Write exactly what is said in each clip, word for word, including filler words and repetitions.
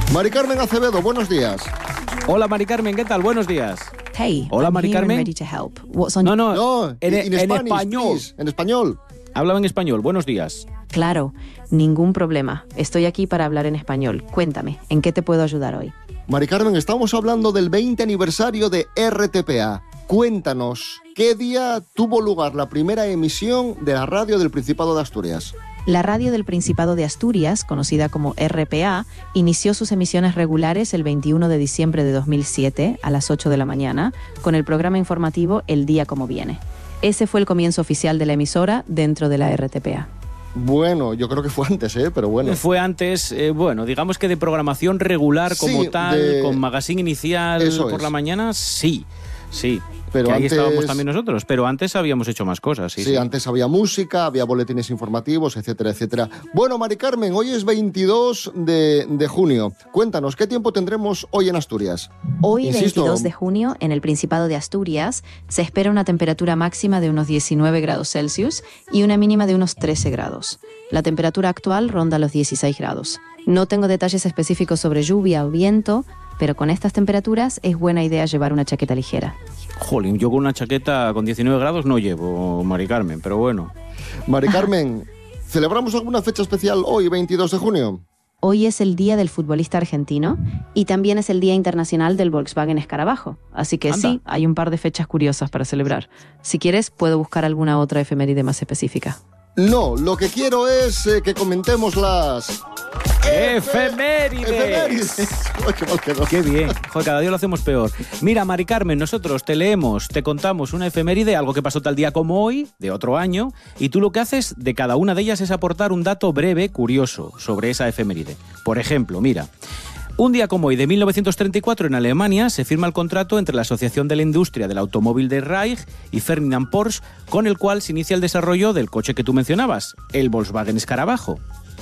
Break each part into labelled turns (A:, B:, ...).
A: Mari Carmen Acevedo, buenos días.
B: Hola, Mari Carmen, ¿qué tal? Buenos días.
C: Hey,
B: Hola,
C: I'm
B: Mari
C: here and
B: Carmen.
C: ready to help. What's on
B: No, no,
A: No,
B: en,
A: in, in
B: en
A: Spanish,
B: español.
A: please, en español.
B: Háblame en español, buenos días.
C: Claro, ningún problema. Estoy aquí para hablar en español. Cuéntame, ¿en qué te puedo ayudar hoy?
A: Mari Carmen, estamos hablando del veinte aniversario de R T P A. Cuéntanos, ¿qué día tuvo lugar la primera emisión de la radio del Principado de Asturias?
C: La radio del Principado de Asturias, conocida como R P A, inició sus emisiones regulares el veintiuno de diciembre de dos mil siete a las ocho de la mañana con el programa informativo El Día Como Viene. Ese fue el comienzo oficial de la emisora dentro de la R T P A.
A: Bueno, yo creo que fue antes, ¿eh? Pero bueno.
B: Fue antes, eh, bueno, digamos que de programación regular como
A: Sí,
B: tal,
A: de-
B: con magazine inicial
A: Eso
B: por
A: es.
B: la mañana, sí, sí.
A: Pero
B: que ahí
A: antes-
B: estábamos también nosotros, pero antes habíamos hecho más cosas, sí,
A: Sí,
B: sí.
A: antes había música, había boletines informativos, etcétera, etcétera. Bueno, Mari Carmen, hoy es veintidós de, de junio. Cuéntanos, ¿qué tiempo tendremos hoy en Asturias?
C: Hoy,
A: Insisto,
C: veintidós de junio, en el Principado de Asturias, se espera una temperatura máxima de unos diecinueve grados Celsius y una mínima de unos trece grados. La temperatura actual ronda los dieciséis grados. No tengo detalles específicos sobre lluvia o viento, pero con estas temperaturas es buena idea llevar una chaqueta ligera.
B: Jolín, yo con una chaqueta con diecinueve grados no llevo, Mari Carmen, pero bueno.
A: Mari Carmen, ¿celebramos alguna fecha especial hoy, veintidós de junio?
C: Hoy es el Día del Futbolista Argentino y también es el Día Internacional del Volkswagen Escarabajo. Así que
B: Anda.
C: sí, hay un par de fechas curiosas para celebrar. Si quieres, puedo buscar alguna otra efeméride más específica.
A: No, lo que quiero es eh, que comentemos las...
B: ¡Efemérides!
A: ¡Efemérides! Ay, qué mal quedó.
B: ¡Qué bien! Joder, cada día lo hacemos peor. Mira, Mari Carmen, nosotros te leemos, te contamos una efeméride, algo que pasó tal día como hoy, de otro año, y tú lo que haces de cada una de ellas es aportar un dato breve, curioso, sobre esa efeméride. Por ejemplo, mira, un día como hoy, de mil novecientos treinta y cuatro, en Alemania, se firma el contrato entre la Asociación de la Industria del Automóvil de Reich y Ferdinand Porsche, con el cual se inicia el desarrollo del coche que tú mencionabas, el Volkswagen Escarabajo.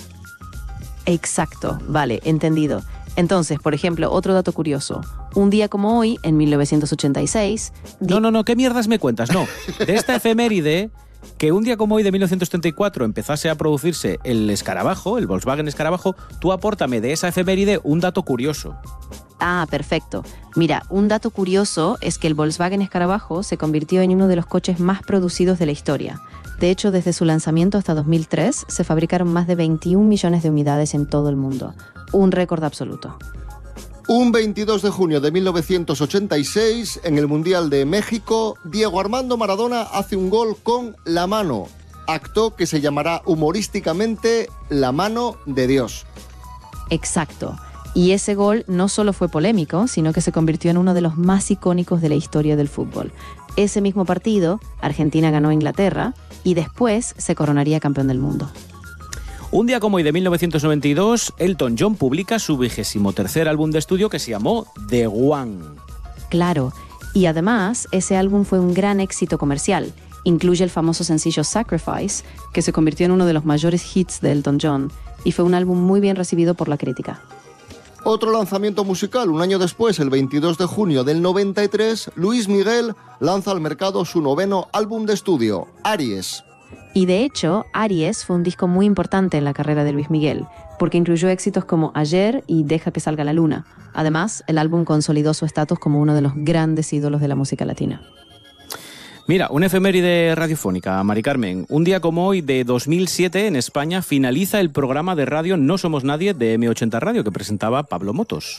C: Exacto, vale, entendido. Entonces, por ejemplo, otro dato curioso. Un día como hoy, en mil novecientos ochenta y seis... di-
B: No, no, no, ¿qué mierdas me cuentas? No, de esta efeméride, que un día como hoy de mil novecientos treinta y cuatro empezase a producirse el Escarabajo, el Volkswagen Escarabajo, tú apórtame de esa efeméride un dato curioso.
C: Ah, perfecto. Mira, un dato curioso es que el Volkswagen Escarabajo se convirtió en uno de los coches más producidos de la historia. De hecho, desde su lanzamiento hasta dos mil tres se fabricaron más de veintiún millones de unidades en todo el mundo. Un récord absoluto.
A: Un veintidós de junio de mil novecientos ochenta y seis, en el Mundial de México, Diego Armando Maradona hace un gol con la mano, acto que se llamará humorísticamente La Mano de Dios.
C: Exacto. Y ese gol no solo fue polémico, sino que se convirtió en uno de los más icónicos de la historia del fútbol. Ese mismo partido, Argentina ganó a Inglaterra y después se coronaría campeón del mundo.
B: Un día como hoy de mil novecientos noventa y dos, Elton John publica su vigésimo tercer álbum de estudio que se llamó The One.
C: Claro, y además ese álbum fue un gran éxito comercial. Incluye el famoso sencillo Sacrifice, que se convirtió en uno de los mayores hits de Elton John, y fue un álbum muy bien recibido por la crítica.
A: Otro lanzamiento musical, un año después, el veintidós de junio del noventa y tres, Luis Miguel lanza al mercado su noveno álbum de estudio, Aries.
C: Y de hecho, Aries fue un disco muy importante en la carrera de Luis Miguel, porque incluyó éxitos como Ayer y Deja que salga la luna. Además, el álbum consolidó su estatus como uno de los grandes ídolos de la música latina.
B: Mira, una efeméride radiofónica, Mari Carmen. Un día como hoy de dos mil siete, en España, finaliza el programa de radio No Somos Nadie de eme ochenta Radio, que presentaba Pablo Motos.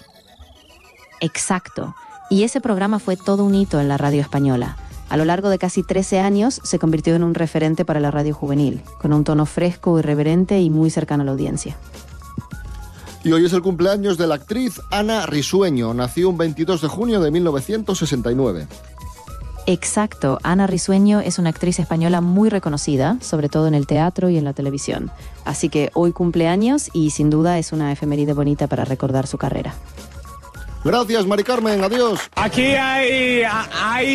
C: Exacto. Y ese programa fue todo un hito en la radio española. A lo largo de casi trece años se convirtió en un referente para la radio juvenil, con un tono fresco, irreverente y muy cercano a la audiencia.
A: Y hoy es el cumpleaños de la actriz Ana Risueño. Nació un veintidós de junio de mil novecientos sesenta y nueve.
C: Exacto. Ana Risueño es una actriz española muy reconocida, sobre todo en el teatro y en la televisión. Así que hoy cumpleaños y sin duda es una efeméride bonita para recordar su carrera.
A: Gracias, Mari Carmen. Adiós.
D: Aquí hay, hay